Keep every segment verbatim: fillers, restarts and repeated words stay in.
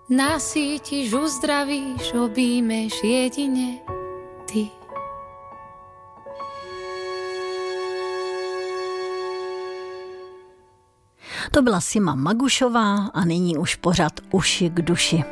Nasítiš, uzdravíš, objímeš jedine ty. To byla Sima Magušová a nyní už pořad Uši k duši.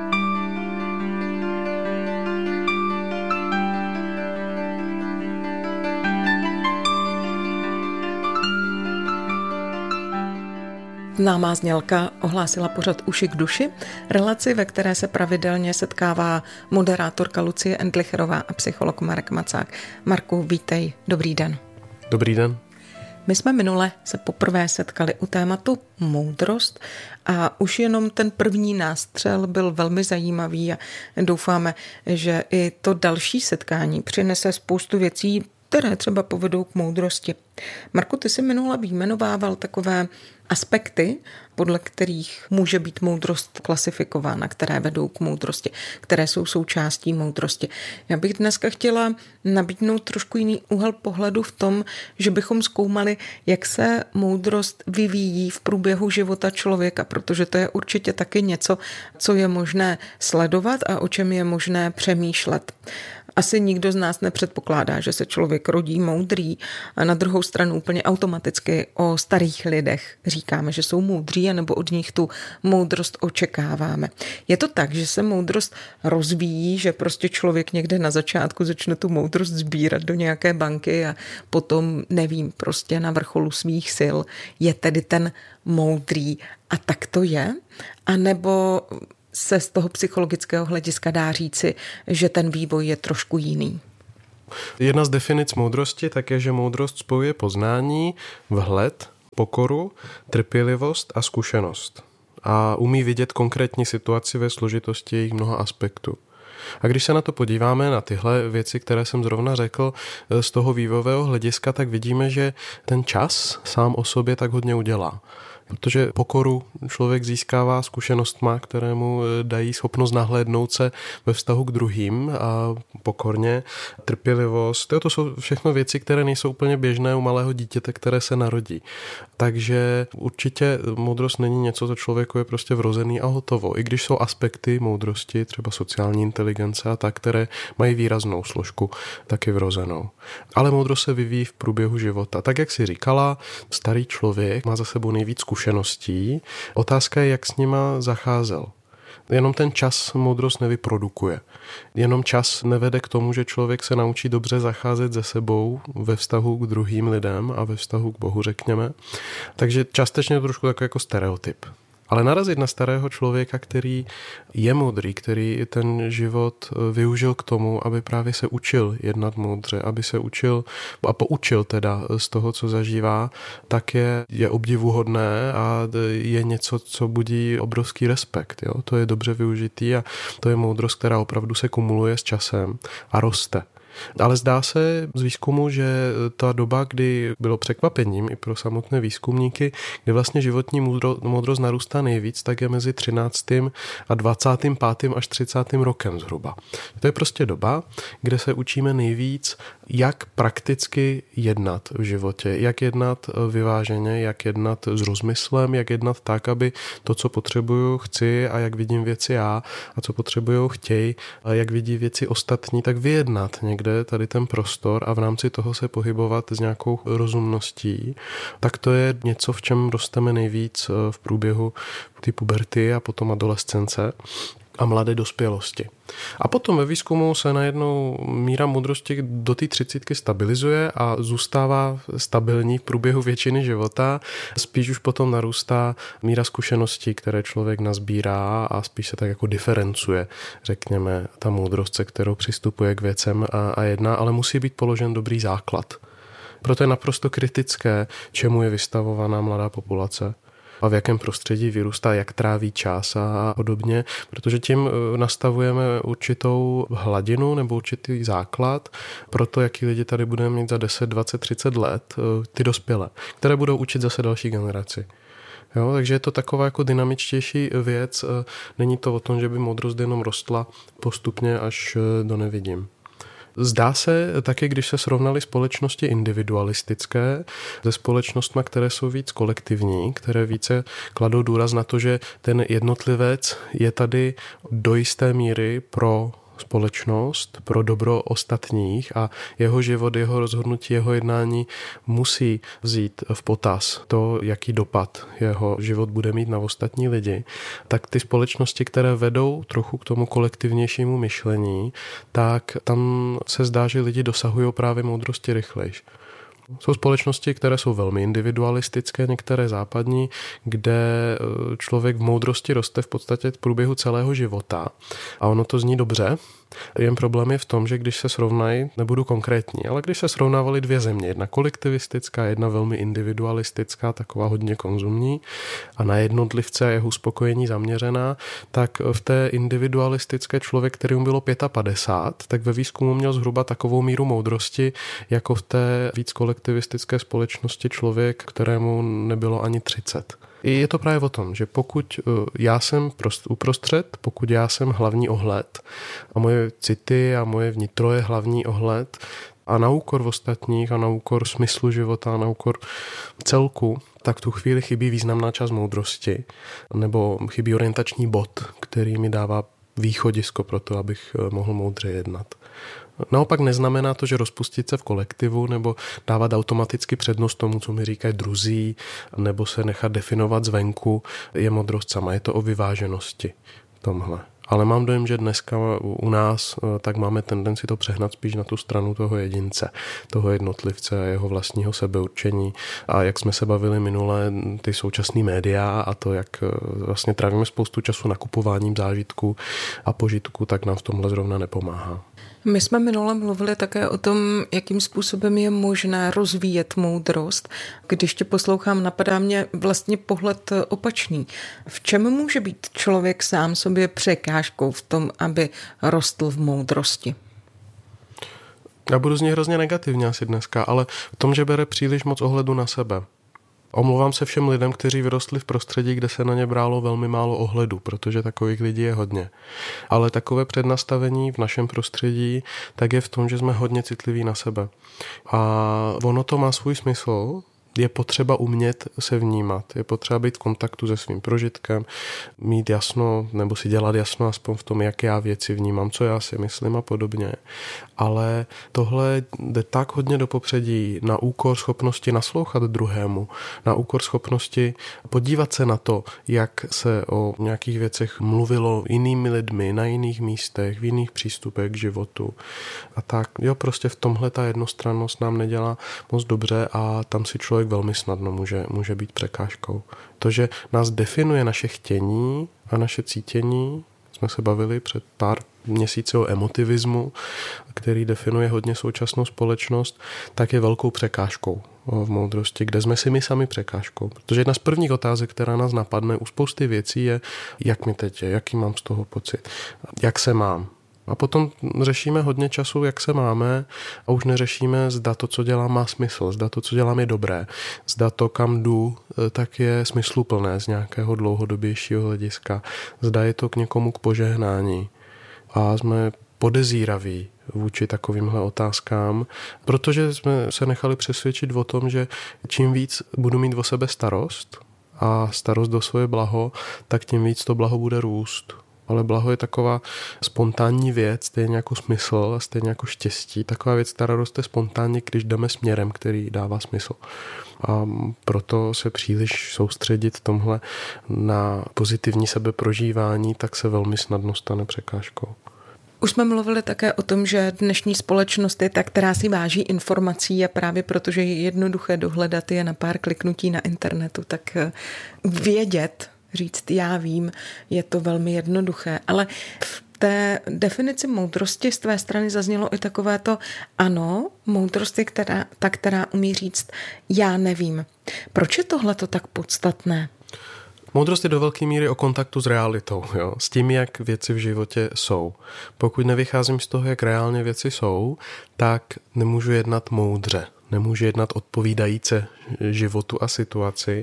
Známá znělka ohlásila pořad Uši k duši, relaci, ve které se pravidelně setkává moderátorka Lucie Endlicherová a psycholog Marek Macák. Marku, vítej, dobrý den. Dobrý den. My jsme minule se poprvé setkali u tématu moudrost a už jenom ten první nástřel byl velmi zajímavý a doufáme, že i to další setkání přinese spoustu věcí, které třeba povedou k moudrosti. Marku, ty jsi minule vyjmenovával takové aspekty, podle kterých může být moudrost klasifikována, které vedou k moudrosti, které jsou součástí moudrosti. Já bych dneska chtěla nabídnout trošku jiný úhel pohledu v tom, že bychom zkoumali, jak se moudrost vyvíjí v průběhu života člověka, protože to je určitě taky něco, co je možné sledovat a o čem je možné přemýšlet. Asi nikdo z nás nepředpokládá, že se člověk rodí moudrý a na druhou stranu úplně automaticky o starých lidech říkáme, že jsou moudří, nebo od nich tu moudrost očekáváme. Je to tak, že se moudrost rozvíjí, že prostě člověk někde na začátku začne tu moudrost sbírat do nějaké banky a potom, nevím, prostě na vrcholu svých sil je tedy ten moudrý a tak to je? A nebo se z toho psychologického hlediska dá říci, že ten vývoj je trošku jiný? Jedna z definic moudrosti tak je, že moudrost spojuje poznání, vhled, pokoru, trpělivost a zkušenost. A umí vidět konkrétní situaci ve složitosti jejich mnoha aspektů. A když se na to podíváme, na tyhle věci, které jsem zrovna řekl, z toho vývojového hlediska, tak vidíme, že ten čas sám o sobě tak hodně udělá. Protože pokoru člověk získává zkušenostma, které mu dají schopnost nahlédnout se ve vztahu k druhým a pokorně, trpělivost. To jsou všechno věci, které nejsou úplně běžné u malého dítěte, které se narodí. Takže určitě moudrost není něco, co člověku je prostě vrozený a hotovo. I když jsou aspekty moudrosti, třeba sociální inteligence a tak, které mají výraznou složku, taky vrozenou. Ale moudrost se vyvíjí v průběhu života. Tak, jak si říkala, starý člověk má za sebou nejvíc zkušeností. Otázka je, jak s nima zacházel. Jenom ten čas moudrost nevyprodukuje. Jenom čas nevede k tomu, že člověk se naučí dobře zacházet se sebou ve vztahu k druhým lidem a ve vztahu k Bohu, řekněme. Takže částečně je to trošku takový jako stereotyp. Ale narazit na starého člověka, který je moudrý, který ten život využil k tomu, aby právě se učil jednat moudře, aby se učil a poučil teda z toho, co zažívá, tak je, je obdivuhodné a je něco, co budí obrovský respekt. Jo? To je dobře využitý a to je moudrost, která opravdu se kumuluje s časem a roste. Ale zdá se z výzkumu, že ta doba, kdy bylo překvapením i pro samotné výzkumníky, kdy vlastně životní moudrost narůstá nejvíc, tak je mezi třináctým a dvacátým pátým až třicátým rokem zhruba. To je prostě doba, kde se učíme nejvíc, jak prakticky jednat v životě, jak jednat vyváženě, jak jednat s rozmyslem, jak jednat tak, aby to, co potřebuju, chci a jak vidím věci já a co potřebuju, chtěj a jak vidí věci ostatní, tak vyjednat někde tady ten prostor a v rámci toho se pohybovat s nějakou rozumností, tak to je něco, v čem rosteme nejvíc v průběhu té puberty a potom adolescence a mladé dospělosti. A potom ve výzkumu se najednou míra moudrosti do té třicítky stabilizuje a zůstává stabilní v průběhu většiny života. Spíš už potom narůstá míra zkušeností, které člověk nazbírá a spíš se tak jako diferencuje, řekněme, ta moudrost, se kterou přistupuje k věcem a, a jedná, ale musí být položen dobrý základ. Proto je naprosto kritické, čemu je vystavovaná mladá populace a v jakém prostředí vyrůstá, jak tráví čas a podobně, protože tím nastavujeme určitou hladinu nebo určitý základ pro to, jaký lidi tady budeme mít za deset, dvacet, třicet let, ty dospělé, které budou učit zase další generaci. Jo, takže je to taková jako dynamičtější věc. Není to o tom, že by moudrost jenom rostla postupně až do nevidím. Zdá se taky, když se srovnaly společnosti individualistické se společnostmi, které jsou víc kolektivní, které více kladou důraz na to, že ten jednotlivec je tady do jisté míry pro společnost, pro dobro ostatních a jeho život, jeho rozhodnutí, jeho jednání musí vzít v potaz to, jaký dopad jeho život bude mít na ostatní lidi, tak ty společnosti, které vedou trochu k tomu kolektivnějšímu myšlení, tak tam se zdá, že lidi dosahují právě moudrosti rychlejš. Jsou společnosti, které jsou velmi individualistické, některé západní, kde člověk v moudrosti roste v podstatě v průběhu celého života. A ono to zní dobře, jen problém je v tom, že když se srovnají, nebudu konkrétní, ale když se srovnávaly dvě země, jedna kolektivistická, jedna velmi individualistická, taková hodně konzumní a na jednotlivce a jeho uspokojení zaměřená, tak v té individualistické člověk, kterému bylo padesát pět, tak ve výzkumu měl zhruba takovou míru moudrosti, jako v té víc kolektivistické společnosti člověk, kterému nebylo ani třicet. Je to právě o tom, že pokud já jsem uprostřed, pokud já jsem hlavní ohled a moje city a moje vnitro je hlavní ohled a na úkor ostatních a na úkor smyslu života a na úkor celku, tak tu chvíli chybí významná část moudrosti nebo chybí orientační bod, který mi dává východisko pro to, abych mohl moudře jednat. Naopak neznamená to, že rozpustit se v kolektivu nebo dávat automaticky přednost tomu, co mi říkají druzí, nebo se nechat definovat zvenku, je moudrost sama. Je to o vyváženosti tomhle. Ale mám dojem, že dneska u nás tak máme tendenci to přehnat spíš na tu stranu toho jedince, toho jednotlivce a jeho vlastního sebeurčení. A jak jsme se bavili minule, ty současné média a to, jak vlastně trávíme spoustu času nakupováním zážitků a požitků, tak nám v tomhle zrovna nepomáhá. My jsme minule mluvili také o tom, jakým způsobem je možné rozvíjet moudrost. Když tě poslouchám, napadá mě vlastně pohled opačný. V čem může být člověk sám sobě překážkou v tom, aby rostl v moudrosti? Já budu z něj hrozně negativně asi dneska, ale v tom, že bere příliš moc ohledu na sebe. Omlouvám se všem lidem, kteří vyrostli v prostředí, kde se na ně brálo velmi málo ohledu, protože takových lidí je hodně. Ale takové přednastavení v našem prostředí tak je v tom, že jsme hodně citliví na sebe. A ono to má svůj smysl. Je potřeba umět se vnímat, je potřeba být v kontaktu se svým prožitkem, mít jasno, nebo si dělat jasno aspoň v tom, jak já věci vnímám, co já si myslím a podobně. Ale tohle jde tak hodně do popředí na úkor schopnosti naslouchat druhému, na úkor schopnosti podívat se na to, jak se o nějakých věcech mluvilo jinými lidmi, na jiných místech, v jiných přístupech k životu. A tak, jo, prostě v tomhle ta jednostrannost nám nedělá moc dobře a tam si člověk velmi snadno může, může být překážkou. To, že nás definuje naše chtění a naše cítění, jsme se bavili před pár měsíci o emotivismu, který definuje hodně současnou společnost, tak je velkou překážkou v moudrosti, kde jsme si my sami překážkou. Protože jedna z prvních otázek, která nás napadne u spousty věcí je, jak mi teď je, jaký mám z toho pocit, jak se mám. A potom řešíme hodně času, jak se máme a už neřešíme, zda to, co dělám, má smysl, zda to, co dělám, je dobré, zda to, kam jdu, tak je smysluplné z nějakého dlouhodobějšího hlediska, zda je to k někomu k požehnání. A jsme podezíraví vůči takovýmhle otázkám, protože jsme se nechali přesvědčit o tom, že čím víc budu mít o sebe starost a starost do svoje blaho, tak tím víc to blaho bude růst. Ale blaho je taková spontánní věc, stejně jako smysl a stejně jako štěstí. Taková věc, která roste spontánně, když jdeme směrem, který dává smysl. A proto se příliš soustředit v tomhle na pozitivní sebeprožívání, tak se velmi snadno stane překážkou. Už jsme mluvili také o tom, že dnešní společnost je ta, která si váží informací a právě protože je jednoduché dohledat je na pár kliknutí na internetu, tak vědět, říct já vím, je to velmi jednoduché, ale v té definici moudrosti z tvé strany zaznělo i takové to ano, moudrost je která, ta, která umí říct já nevím. Proč je tohleto tak podstatné? Moudrost je do velké míry o kontaktu s realitou, jo? S tím, jak věci v životě jsou. Pokud nevycházím z toho, jak reálně věci jsou, tak nemůžu jednat moudře. Nemůžu jednat odpovídajíce životu a situaci.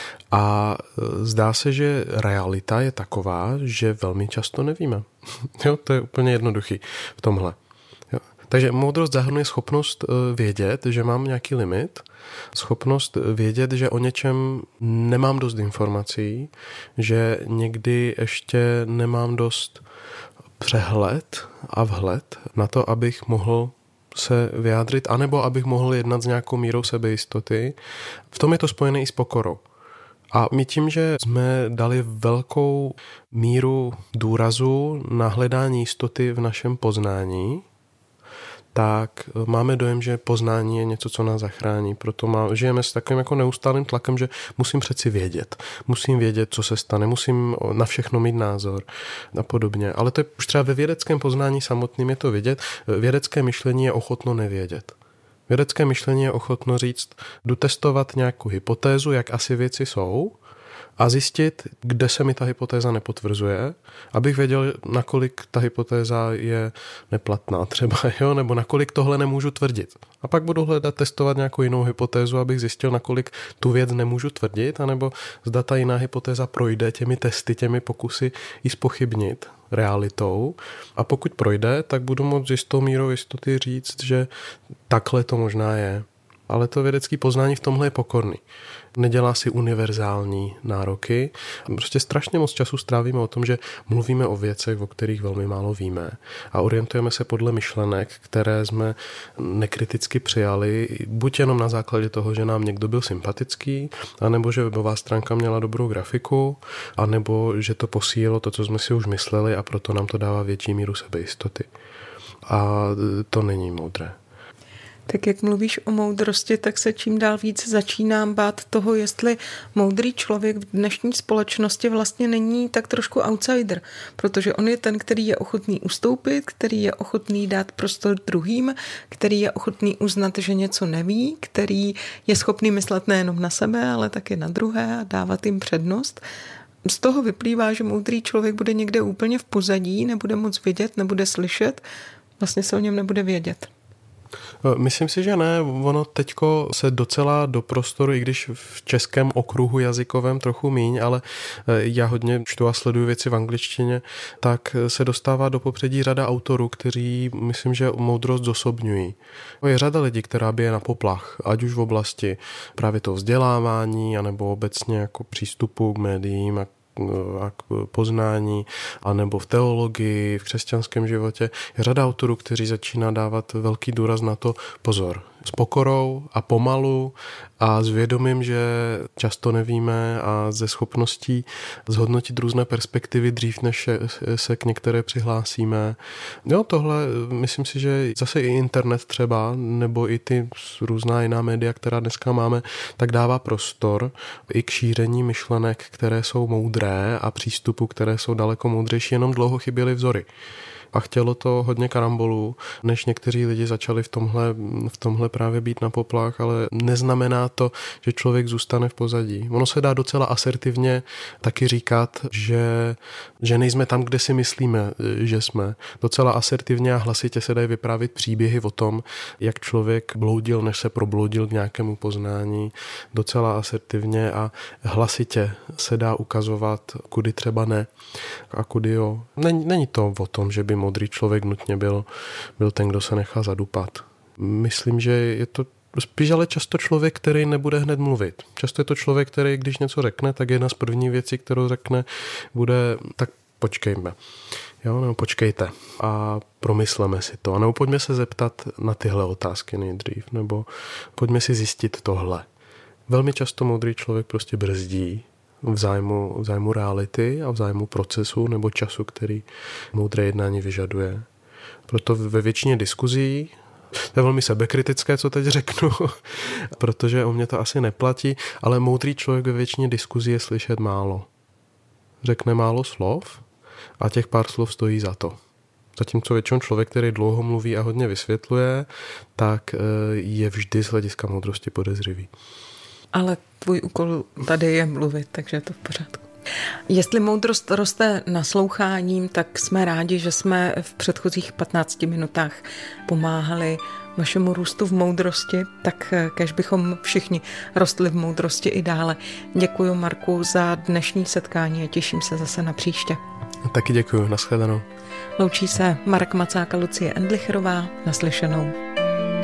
A zdá se, že realita je taková, že velmi často nevíme. Jo, to je úplně jednoduchý v tomhle. Jo. Takže moudrost zahrnuje schopnost vědět, že mám nějaký limit, schopnost vědět, že o něčem nemám dost informací, že někdy ještě nemám dost přehled a vhled na to, abych mohl se vyjádřit, anebo abych mohl jednat s nějakou mírou sebejistoty. V tom je to spojené i s pokorou. A my tím, že jsme dali velkou míru důrazu na hledání jistoty v našem poznání, tak máme dojem, že poznání je něco, co nás zachrání. Proto má, žijeme s takovým jako neustálým tlakem, že musím přeci vědět. Musím vědět, co se stane, musím na všechno mít názor a podobně. Ale to je už třeba ve vědeckém poznání samotným je to vidět. Vědecké myšlení je ochotno nevědět. Vědecké myšlení je ochotno říct, jdu testovat nějakou hypotézu, jak asi věci jsou, a zjistit, kde se mi ta hypotéza nepotvrzuje, abych věděl, nakolik ta hypotéza je neplatná třeba, jo? Nebo nakolik tohle nemůžu tvrdit. A pak budu hledat, testovat nějakou jinou hypotézu, abych zjistil, nakolik tu věc nemůžu tvrdit, anebo zda ta jiná hypotéza projde těmi testy, těmi pokusy ji zpochybnit realitou. A pokud projde, tak budu moct s jistou mírou jistoty říct, že takhle to možná je. Ale to vědecké poznání v tomhle je pokorný. Nedělá si univerzální nároky. Prostě strašně moc času strávíme o tom, že mluvíme o věcech, o kterých velmi málo víme, a orientujeme se podle myšlenek, které jsme nekriticky přijali, buď jenom na základě toho, že nám někdo byl sympatický, anebo že webová stránka měla dobrou grafiku, anebo že to posílilo to, co jsme si už mysleli, a proto nám to dává větší míru sebejistoty. A to není moudré. Tak jak mluvíš o moudrosti, tak se čím dál víc začínám bát toho, jestli moudrý člověk v dnešní společnosti vlastně není tak trošku outsider, protože on je ten, který je ochotný ustoupit, který je ochotný dát prostor druhým, který je ochotný uznat, že něco neví, který je schopný myslet nejenom na sebe, ale taky na druhé a dávat jim přednost. Z toho vyplývá, že moudrý člověk bude někde úplně v pozadí, nebude moc vidět, nebude slyšet, vlastně se o něm nebude vědět. Myslím si, že ne. Ono teďko se docela do prostoru, i když v českém okruhu jazykovém trochu míň, ale já hodně čtu a sleduju věci v angličtině, tak se dostává do popředí řada autorů, kteří, myslím, že moudrost zosobňují. Je řada lidí, která bije na poplach, ať už v oblasti právě toho vzdělávání, anebo obecně jako přístupu k médiím a a k poznání, anebo v teologii, v křesťanském životě. Je řada autorů, kteří začíná dávat velký důraz na to, pozor, s pokorou a pomalu a s vědomím, že často nevíme, a ze schopností zhodnotit různé perspektivy dřív, než se k některé přihlásíme. Jo, tohle myslím si, že zase i internet třeba, nebo i ty různá jiná média, která dneska máme, tak dává prostor i k šíření myšlenek, které jsou moudré, a přístupu, které jsou daleko moudřejší, jenom dlouho chyběly vzory. A chtělo to hodně karambolů, než někteří lidi začali v tomhle, v tomhle právě být na poplach, ale neznamená to, že člověk zůstane v pozadí. Ono se dá docela asertivně taky říkat, že, že nejsme tam, kde si myslíme, že jsme. Docela asertivně a hlasitě se dají vyprávět příběhy o tom, jak člověk bloudil, než se probloudil k nějakému poznání. Docela asertivně a hlasitě se dá ukazovat, kudy třeba ne a kudy jo. Není, není to o tom, že by moudrý člověk nutně byl, byl ten, kdo se nechá zadupat. Myslím, že je to spíš ale často člověk, který nebude hned mluvit. Často je to člověk, který, když něco řekne, tak jedna z první věcí, kterou řekne, bude tak počkejme. Jo, nebo počkejte a promysleme si to. A nebo pojďme se zeptat na tyhle otázky nejdřív, nebo pojďme si zjistit tohle. Velmi často moudrý člověk prostě brzdí v zájmu, v zájmu reality a v zájmu procesu nebo času, který moudré jednání vyžaduje. Proto ve většině diskuzí, to je velmi sebekritické, co teď řeknu, protože o mě to asi neplatí, ale moudrý člověk ve většině diskuzí je slyšet málo. Řekne málo slov a těch pár slov stojí za to. Zatímco většinou člověk, který dlouho mluví a hodně vysvětluje, tak je vždy z hlediska moudrosti podezřivý. Ale tvůj úkol tady je mluvit, takže je to v pořádku. Jestli moudrost roste nasloucháním, tak jsme rádi, že jsme v předchozích patnácti minutách pomáhali vašemu růstu v moudrosti, tak kéž bychom všichni rostli v moudrosti i dále. Děkuji, Marku, za dnešní setkání a těším se zase na příště. Taky děkuju, nashledanou. Loučí se Marek Macák a Lucie Endlicherová, naslyšenou.